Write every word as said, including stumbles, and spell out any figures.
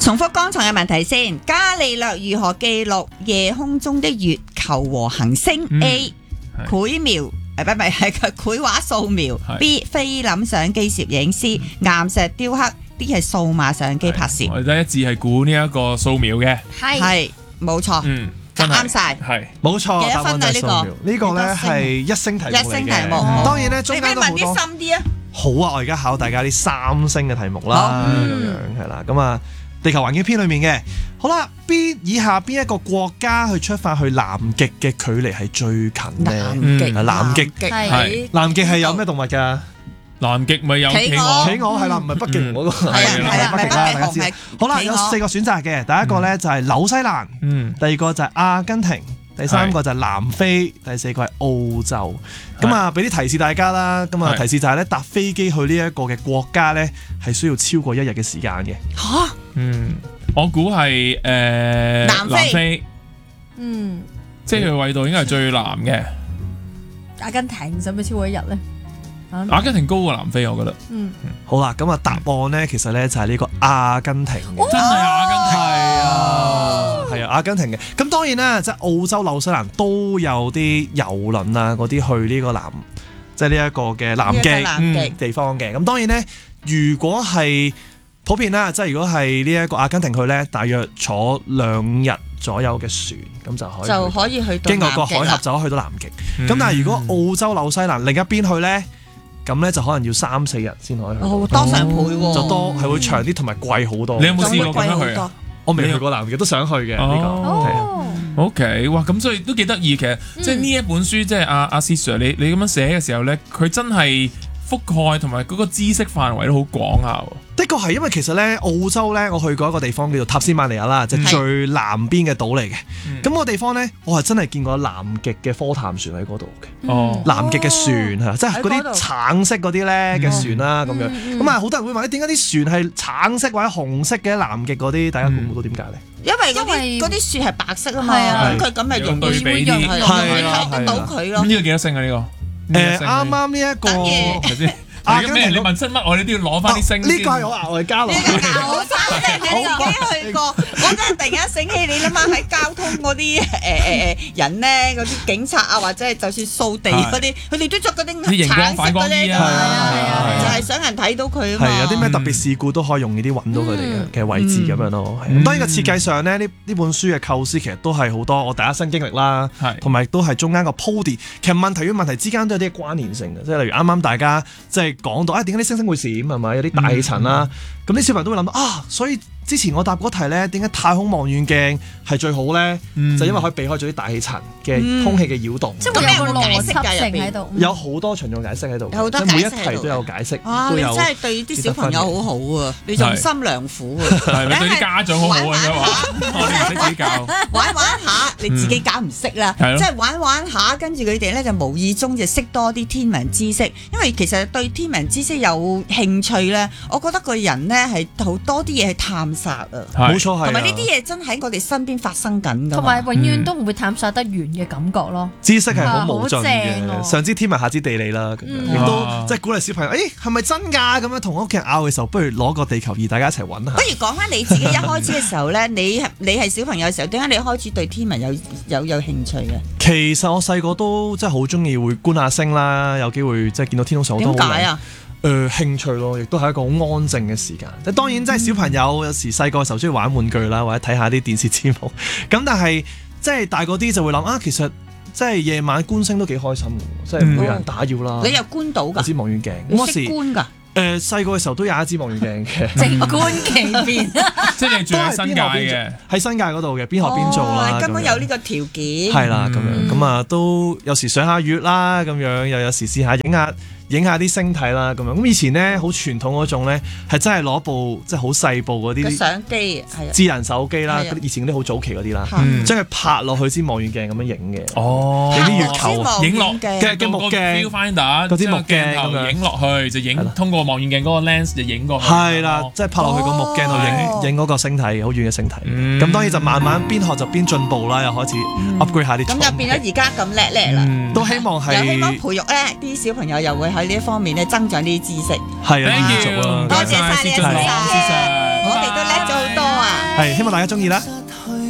重複剛才嘅問題先，伽利略如何記錄夜空中的月球和行星？ 嗯、 A. 繪描，誒唔係唔係係繪畫素描。B. 菲林相機攝影。C. 岩石雕刻。D. 係數碼相機拍攝。 我哋第一次係估呢一個素描嘅， 係係冇錯， 嗯， 啱晒， 係冇錯。 幾多分啊？呢個呢個咧係一星題目嚟嘅。 一星題目， 當然咧中間都好多。 你問啲深啲啊！ 好啊，我而家考大家啲三星嘅題目啦，咁樣係啦，咁啊。地球環境篇裏面嘅，好啦，邊以下邊一個國家去出發去南極嘅距離係最近呢？ 南極， 南極係南極係有咩動物㗎？ 南極咪有企鵝， 企鵝係啦，唔係北極嗰個， 係啊係啊， 北極啦，大家知。好啦，有四個選擇嘅，第一個咧就係紐西蘭，嗯，第二個就係阿根廷，第三個就係南非，第四個係澳洲。咁啊，俾啲提示大家啦。咁啊，提示就係咧，搭飛機去呢一個嘅國家咧，係需要超過一日嘅時間嘅。 嚇！ 嗯，我估係誒南非。 嗯， 即係佢緯度應該係最南嘅。 阿根廷使唔使超過一日咧？ 阿根廷高過南非，我覺得。 嗯， 好啦，咁啊，答案咧其實咧就係呢個阿根廷嘅。 真係阿根廷。 係啊，係啊，阿根廷嘅。咁當然啦，即係澳洲、紐西蘭都有啲遊輪啊，嗰啲去呢個南，即係呢一個嘅南極嗯地方嘅。咁當然咧，如果係普遍啦，即係如果係呢一個阿根廷去咧，大約坐兩日左右嘅船，咁就可以就可以去到經過個海峽就可以去到南極。咁、嗯、但係如果澳洲、紐西蘭另一邊去咧，咁咧就可能要三四日先可以去。 哦，多成倍喎， 就多係會長啲，同埋貴好多。 你有冇試過咁樣去啊？ 我未去過南極，都想去嘅呢個。 哦 ，O K，哇，咁所以都幾得意。其實即係呢一本書，即係阿阿 Sir，你你咁樣寫嘅時候咧，佢真係覆蓋同埋嗰個知識範圍都好廣下。 的確係，因為其實咧澳洲咧，我去過一個地方叫做塔斯馬尼亞啦，就係、最南邊嘅島嚟嘅。咁、嗯、個地方咧，我係真係見過南極嘅科探船喺嗰度嘅。哦，南極嘅船係、哦、即係嗰啲橙色嗰啲咧嘅船啦，咁、嗯、樣。咁啊、嗯，好多人會問：點解啲船係橙色或者紅色嘅？南極嗰啲，大家估唔估到點解咧？ 因為嗰啲嗰啲船係白色啊嘛，咁佢咁咪容易會容易睇得到佢咯。 咁呢個幾多星啊？呢個誒啱啱呢一個。 係先。阿根廷你問親乜，我哋都要攞翻啲星。 呢個係我額外加落。 我翻嚟你自己去過，我真係突然間醒起，你諗下喺交通嗰啲誒誒誒人咧，嗰啲警察啊，或者係就算掃地嗰啲，佢哋都着嗰啲橙色嗰啲，係啊係啊，就係想人睇到佢啊嘛。係有啲咩特別事故都可以容易啲揾到佢哋嘅位置咁樣咯。咁當然個設計上咧，呢呢本書嘅構思其實都係好多我第一身經歷啦，同埋都係中間個鋪墊。其實問題與問題之間都有啲關聯性嘅，即係例如啱啱大家即係。講到啊，點解啲星星會閃係咪？有啲大氣層啦，咁啲、嗯、小朋友都會諗到啊，所以之前我答嗰題咧，點解太空望遠鏡係最好咧？嗯、就因為可以避開咗啲大氣層嘅空氣嘅擾動。 即係會有個邏輯性喺度， 有好多循用解釋喺度， 有好多每一題都有解釋。 哇！你真係對啲小朋友好好啊，你用心良苦啊， 係你對啲家長好好啊，咁話我哋唔識自己教， 玩玩下你自己搞唔識啦，即係玩玩下，跟住佢哋咧就無意中就識多啲天文知識，因為其實對天文知識有興趣咧，我覺得個人咧係好多啲嘢去探索啊， 冇錯係， 同埋呢啲嘢真喺我哋身邊發生緊㗎， 同埋永遠都唔會探索得完嘅感覺咯。 知識係好無盡嘅，上知天文下知地理啦，亦都即係鼓勵小朋友，誒係咪真㗎？咁樣同屋企人拗嘅時候，不如攞個地球儀大家一齊揾下。 不如講翻你自己一開始嘅時候咧，你你係小朋友嘅時候，點解你開始對天文有有有興趣嘅？ 其實我細個都真係好中意會觀下星啦，有機會即係見到天空上好多好靚。點解啊？誒、呃、興趣咯，亦都係一個好安靜嘅時間。即係當然，即係小朋友有時細個嘅時候中意玩玩具啦，或者睇下啲電視節目。咁但係即係大個啲就會諗啊，其實即係夜晚觀星都幾開心嘅，即係唔會有人打擾啦。 你有觀到㗎？支望遠鏡， 你識觀㗎？ 誒細個嘅時候都有一支望遠鏡嘅， 靜觀其變， 即係住喺新界嘅， 喺新界嗰度嘅，邊學邊做啦。 根本有呢個條件。 係啦，咁樣咁啊，都有時賞下月啦，咁樣又有時試下影下。影下啲星體啦，咁樣咁以前咧好傳統嗰種咧，係真係攞部即係好細部嗰啲相機， 智能手機啦，嗰啲以前嗰啲好早期嗰啲啦，將佢拍落去支望遠鏡咁樣影嘅。哦，影啲月球，影落嘅嘅木鏡，嗰啲木鏡咁樣影落去就影，通過望遠鏡嗰個 lens 就影過去。係啦，即係拍落去個木鏡度影影嗰個星體，好遠嘅星體。咁當然就慢慢邊學就邊進步啦，又開始 upgrade 下啲。 咁就變咗而家咁叻叻啦。 都希望係。 有希望培育咧啲小朋友又會喺呢一方面咧增長啲知識。 係啊，繼續啊！ 多謝晒你啊，先生，我哋都叻咗好多啊！ 係希望大家中意啦。